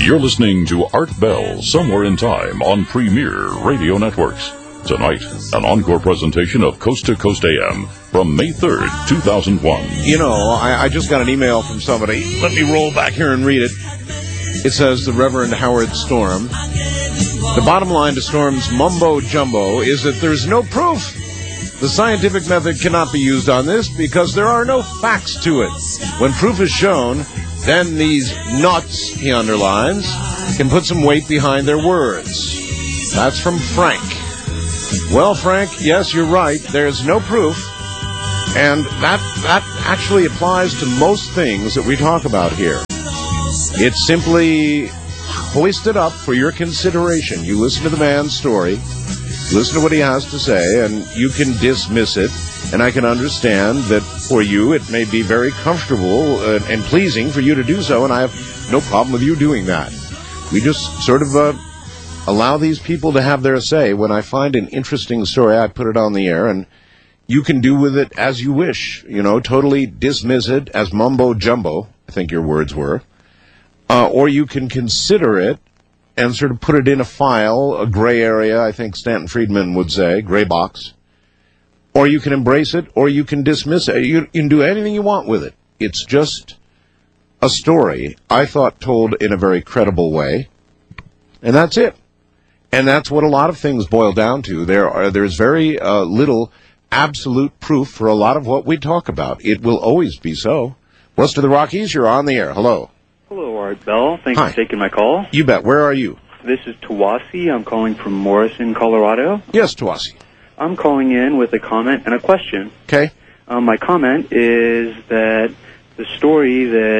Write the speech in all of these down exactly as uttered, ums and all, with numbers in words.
You're listening to Art Bell, Somewhere in Time, on Premier Radio Networks. Tonight, an encore presentation of Coast to Coast A M from May third, two thousand one. You know, I, I just got an email from somebody. Let me roll back here and read it. It says, the Reverend Howard Storm. The bottom line to Storm's mumbo-jumbo is that there's no proof. The scientific method cannot be used on this because there are no facts to it. When proof is shown, then these nuts, he underlines, can put some weight behind their words. That's from Frank. Well, Frank, yes, you're right. There's no proof. And that that actually applies to most things that we talk about here. It's simply hoisted up for your consideration. You listen to the man's story, listen to what he has to say, and you can dismiss it. And I can understand that for you it may be very comfortable uh, and pleasing for you to do so, and I have no problem with you doing that. We just sort of uh, allow these people to have their say. When I find an interesting story, I put it on the air, and you can do with it as you wish. You know, totally dismiss it as mumbo-jumbo, I think your words were. Uh, or you can consider it and sort of put it in a file, a gray area, I think Stanton Friedman would say, gray box. Or you can embrace it, or you can dismiss it. You, you can do anything you want with it. It's just a story, I thought, told in a very credible way. And that's it. And that's what a lot of things boil down to. There are There's very uh, little absolute proof for a lot of what we talk about. It will always be so. West of the Rockies, you're on the air. Hello. Hello, Art Bell. Thanks Hi. for taking my call. You bet. Where are you? This is Tawasi. I'm calling from Morrison, Colorado. Yes, Tawasi. I'm calling in with a comment and a question. Okay. Um, my comment is that the story that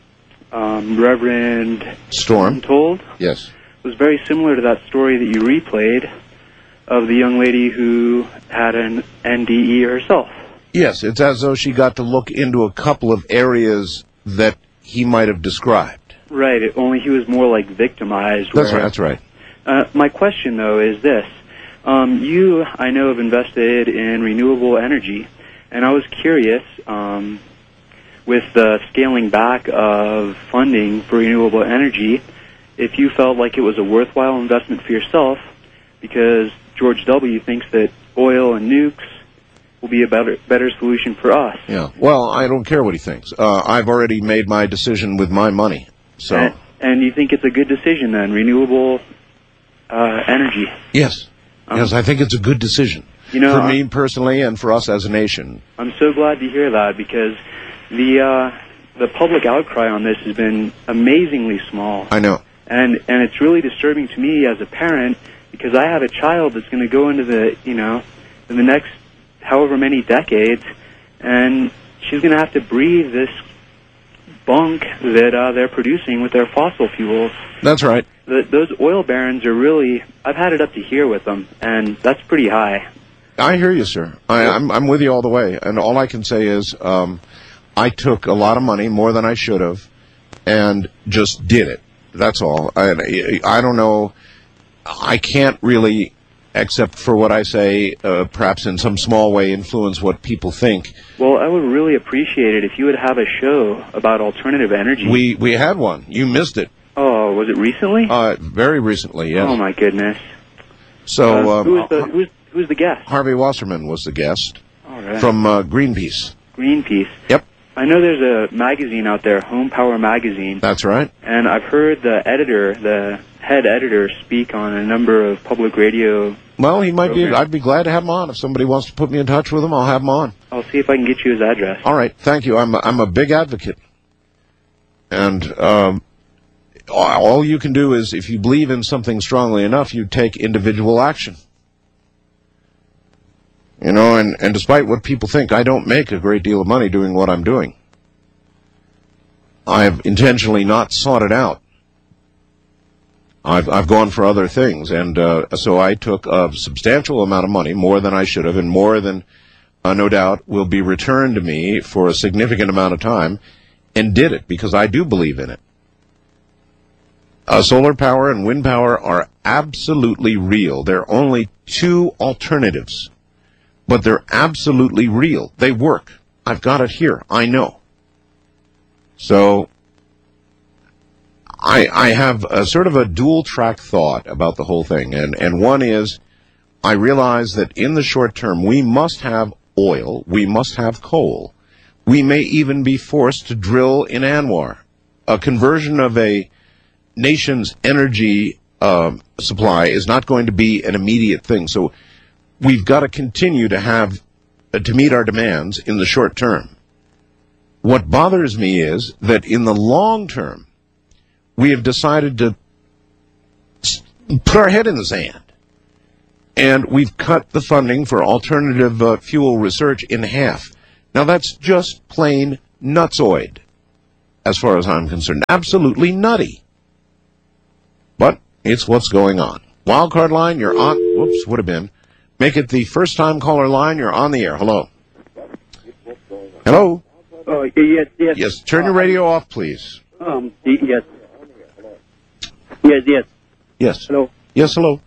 um, Reverend Storm told yes. was very similar to that story that you replayed of the young lady who had an N D E herself. Yes, it's as though she got to look into a couple of areas that he might have described. Right, it, only he was more like victimized. That's where, right, that's right. Uh, my question, though, is this. Um, you, I know, have invested in renewable energy, and I was curious, um, with the scaling back of funding for renewable energy, if you felt like it was a worthwhile investment for yourself, because George W. thinks that oil and nukes will be a better better solution for us. Yeah. Well, I don't care what he thinks. Uh, I've already made my decision with my money. So. And, and you think it's a good decision, then, renewable uh, energy? Yes. Um, yes, I think it's a good decision. You know, for me personally and for us as a nation. I'm so glad to hear that, because the uh, the public outcry on this has been amazingly small. I know. And and it's really disturbing to me as a parent, because I have a child that's going to go into the, you know, in the next however many decades, and she's going to have to breathe this bunk that uh, they're producing with their fossil fuels. That's right. The, those oil barons are really, I've had it up to here with them, and that's pretty high. I hear you, sir. I, I'm, I'm with you all the way. And all I can say is um, I took a lot of money, more than I should have, and just did it. That's all. I, I don't know. I can't really, except for what I say, uh, perhaps in some small way influence what people think. Well, I would really appreciate it if you would have a show about alternative energy. We we had one. You missed it. Oh, was it recently? Uh, very recently, yes. Oh, my goodness. So, uh, um, who was the who's who's the guest? Harvey Wasserman was the guest. All right. From uh, Greenpeace. Greenpeace. Yep. I know there's a magazine out there, Home Power Magazine. That's right. And I've heard the editor, the head editor, speak on a number of public radio. Well, he might programs. be. I'd be glad to have him on. If somebody wants to put me in touch with him, I'll have him on. I'll see if I can get you his address. All right. Thank you. I'm a, I'm a big advocate. And um, all you can do is, if you believe in something strongly enough, you take individual action. You know, and, and despite what people think, I don't make a great deal of money doing what I'm doing. I have intentionally not sought it out. I've I've gone for other things, and uh, so I took a substantial amount of money, more than I should have, and more than, uh, no doubt, will be returned to me for a significant amount of time, and did it, because I do believe in it. Uh, solar power and wind power are absolutely real. There are only two alternatives, but they're absolutely real. They work. I've got it here. I know. So I, I have a sort of a dual-track thought about the whole thing, and, and one is I realize that in the short term we must have oil, we must have coal. We may even be forced to drill in Anwar. A conversion of a nation's energy um, supply is not going to be an immediate thing, so we've got to continue to have uh, to meet our demands in the short term. What bothers me is that in the long term, we have decided to put our head in the sand. And we've cut the funding for alternative uh, fuel research in half. Now, that's just plain nutsoid, as far as I'm concerned. Absolutely nutty. But it's what's going on. Wildcard line, you're on. Whoops, would have been. Make it the first-time caller line. You're on the air. Hello. Hello. Oh, yes, yes. Yes, turn your radio off, please. Um, yes. Yes, yes. Yes. Hello. Yes, hello.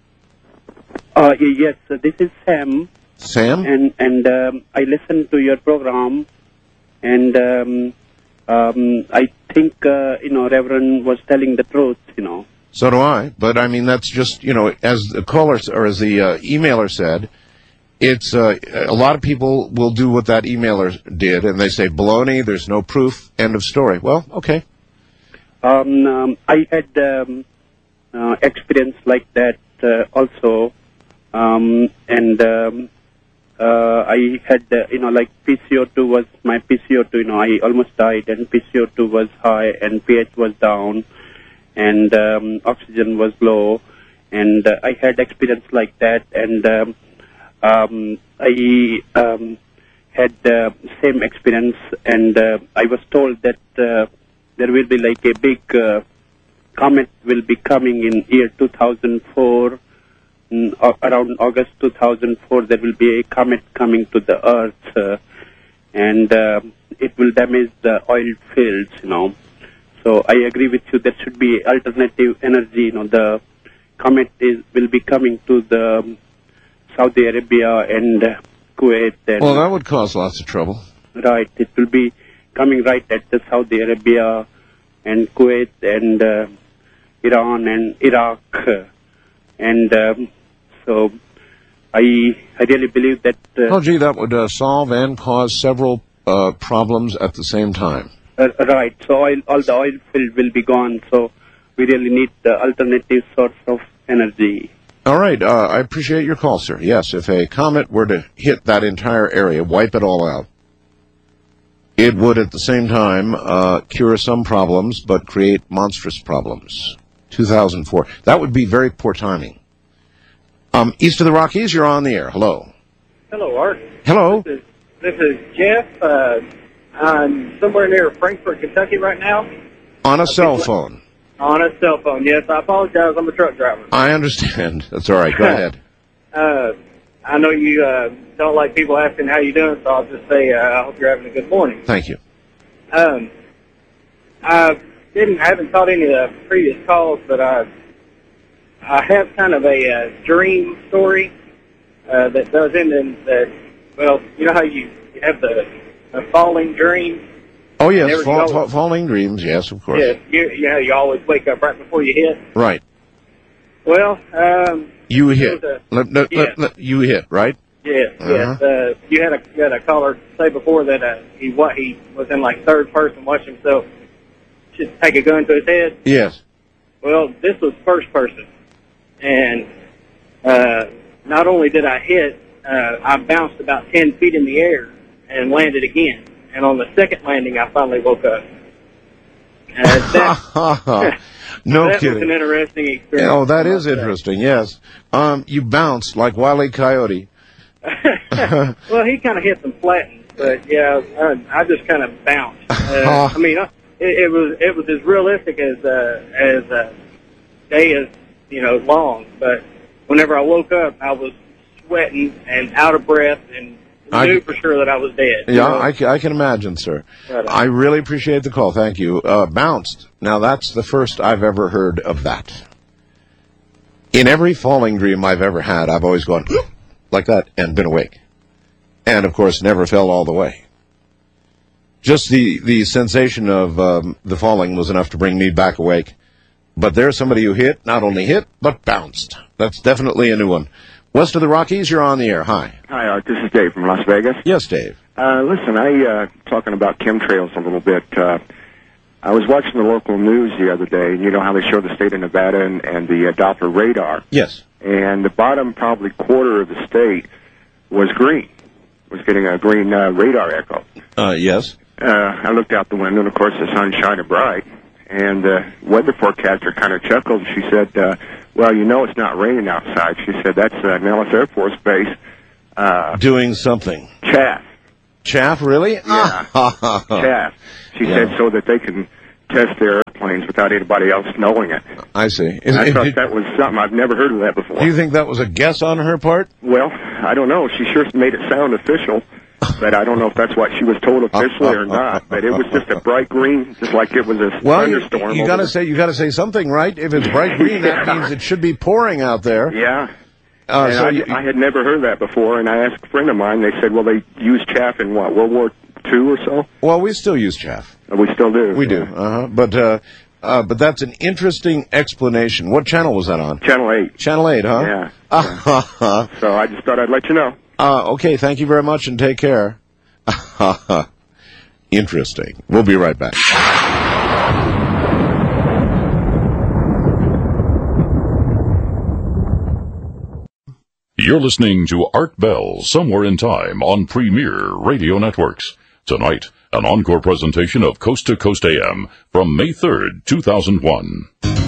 Uh, yes, uh, this is Sam. Sam? And and um, I listened to your program, and um, um, I think, uh, you know, Reverend was telling the truth, you know. So do I. But, I mean, that's just, you know, as the caller, or as the uh, emailer said, it's uh, a lot of people will do what that emailer did, and they say, baloney, there's no proof, end of story. Well, okay. Um, um, I had um, uh, experience like that uh, also, um, and um, uh, I had, uh, you know, like P C O two was, my P C O two, you know, I almost died, and P C O two was high, and pH was down, and um, oxygen was low, and uh, I had experience like that, and um, um, I um, had uh, same experience, and uh, I was told that uh, there will be like a big uh, comet will be coming in year two thousand four, mm, around August two thousand four, there will be a comet coming to the Earth, uh, and uh, it will damage the oil fields, you know. So I agree with you, there should be alternative energy, you know, the comet is will be coming to the um, Saudi Arabia and uh, Kuwait. And, well, that would cause lots of trouble. Right, it will be coming right at the Saudi Arabia and Kuwait and uh, Iran and Iraq, uh, and um, so I I really believe that. Uh, oh, gee, that would uh, solve and cause several uh, problems at the same time. Uh, right, so oil, all the oil field will be gone. So we really need the alternative source of energy. All right, uh, I appreciate your call, sir. Yes, if a comet were to hit that entire area, wipe it all out, it would at the same time uh, cure some problems, but create monstrous problems. two thousand four. That would be very poor timing. Um, east of the Rockies, you're on the air. Hello. Hello, Art. Hello. This is, this is Jeff. Uh, I'm somewhere near Frankfort, Kentucky right now. On a cell phone. On a cell phone, yes. I apologize. I'm a truck driver. I understand. That's all right. Go ahead. Uh, I know you uh, don't like people asking how you doing, so I'll just say uh, I hope you're having a good morning. Thank you. Um, I didn't, I haven't caught any of the previous calls, but I, I have kind of a uh, dream story uh, that does end in that. Well, you know how you, you have the a falling dream. Oh yes, fall, fall, falling dreams. Yes, of course. Yeah, you, you know, you always wake up right before you hit. Right. Well, um, you hit. A, let, let, yeah. let, let, you hit, right? Yes, uh-huh. yes. Uh, you had a you had a caller say before that uh, he what he was in like third person, watching himself just take a gun to his head. Yes. Well, this was first person, and uh, not only did I hit, uh, I bounced about ten feet in the air and landed again. And on the second landing, I finally woke up. Uh, that, no that kidding. was an interesting experience. Oh, that is interesting, yes. Um, you bounced like Wile E. Coyote. Well, he kind of hit some flattens, but yeah, I, I just kind of bounced. Uh, I mean, it, it was it was as realistic as uh, as a day is, you know, long. But whenever I woke up, I was sweating and out of breath and I knew for sure that I was dead. Yeah, I, I can imagine, sir. Right. I really appreciate the call. Thank you. Uh, bounced. Now, that's the first I've ever heard of that. In every falling dream I've ever had, I've always gone like that and been awake. And, of course, never fell all the way. Just the, the sensation of um, the falling was enough to bring me back awake. But there's somebody who hit, not only hit, but bounced. That's definitely a new one. West of the Rockies, you're on the air. Hi. Hi, Art. This is Dave from Las Vegas. Yes, Dave. Uh, listen, I, uh, talking about chemtrails a little bit, uh, I was watching the local news the other day, and you know how they show the state of Nevada and, and the uh, Doppler radar. Yes. And the bottom probably quarter of the state was green, was getting a green uh, radar echo. Uh, yes. Uh, I looked out the window, and of course the sun's shining bright, and the uh, weather forecaster kind of chuckled. She said, uh, well, you know it's not raining outside. She said, that's uh, Nellis Air Force Base. Uh, Doing something. Chaff. Chaff, really? Yeah. Chaff. She Yeah. said so that they can test their airplanes without anybody else knowing it. I see. And I Is- thought did- that was something. I've never heard of that before. do you think that was a guess on her part? Well, I don't know. She sure made it sound official, but I don't know if that's what she was told officially or not. But it was just a bright green, just like it was a Well, you, thunderstorm. you over got to the- say you got to say something, right? If it's bright green, that Yeah. means it should be pouring out there. Yeah. Uh, and so I, you, I had never heard that before, and I asked a friend of mine. They said, well, they used chaff in what, World War Two or so? well, we still use chaff. We still do. We do. Uh-huh. But uh, uh, but that's an interesting explanation. What channel was that on? Channel eight. Channel eight, huh? Yeah. Uh, So I just thought I'd let you know. uh, okay, thank you very much and take care. Interesting. We'll be right back. You're listening to Art Bell, Somewhere in Time, on Premier Radio Networks. Tonight, an encore presentation of Coast to Coast A M from May third, two thousand one.